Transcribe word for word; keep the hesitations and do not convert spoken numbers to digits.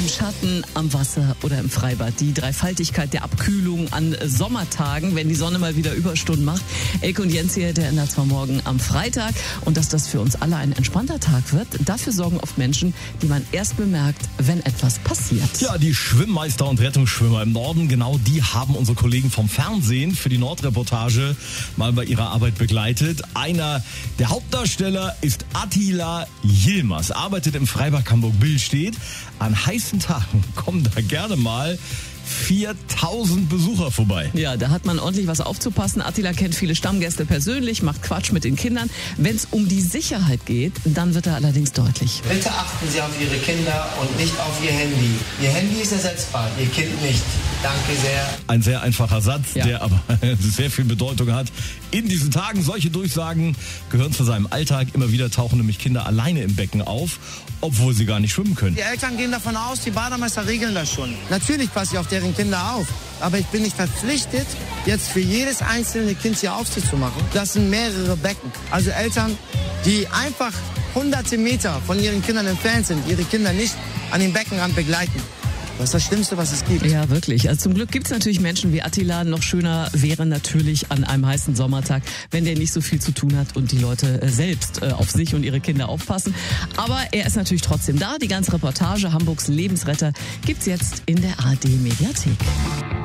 Schatten, am Wasser oder im Freibad. Die Dreifaltigkeit der Abkühlung an Sommertagen, wenn die Sonne mal wieder Überstunden macht. Elke und Jens hier, der ändert zwar morgen am Freitag. Und dass das für uns alle ein entspannter Tag wird, dafür sorgen oft Menschen, die man erst bemerkt, wenn etwas passiert. Ja, die Schwimmmeister und Rettungsschwimmer im Norden, genau die haben unsere Kollegen vom Fernsehen für die Nordreportage mal bei ihrer Arbeit begleitet. Einer der Hauptdarsteller ist Attila Yilmaz, arbeitet im Freibad Hamburg-Billstedt. An heißen Tagen kommen da gerne mal viertausend Besucher vorbei. Ja, da hat man ordentlich was aufzupassen. Attila kennt viele Stammgäste persönlich, macht Quatsch mit den Kindern. Wenn es um die Sicherheit geht, dann wird er allerdings deutlich. Bitte achten Sie auf Ihre Kinder und nicht auf Ihr Handy. Ihr Handy ist ersetzbar, Ihr Kind nicht. Danke sehr. Ein sehr einfacher Satz, ja. der aber sehr viel Bedeutung hat. In diesen Tagen, solche Durchsagen gehören zu seinem Alltag. Immer wieder tauchen nämlich Kinder alleine im Becken auf, obwohl sie gar nicht schwimmen können. Die Eltern gehen davon aus, die Bademeister regeln das schon. Natürlich passe ich auf deren Kinder auf. Aber ich bin nicht verpflichtet, jetzt für jedes einzelne Kind hier Aufsicht zu machen. Das sind mehrere Becken. Also Eltern, die einfach hunderte Meter von ihren Kindern entfernt sind, ihre Kinder nicht an den Beckenrand begleiten. Das ist das Schlimmste, was es gibt. Ja, wirklich. Also zum Glück gibt es natürlich Menschen wie Attila. Noch schöner wäre natürlich an einem heißen Sommertag, wenn der nicht so viel zu tun hat und die Leute selbst auf sich und ihre Kinder aufpassen. Aber er ist natürlich trotzdem da. Die ganze Reportage Hamburgs Lebensretter gibt's jetzt in der A R D Mediathek.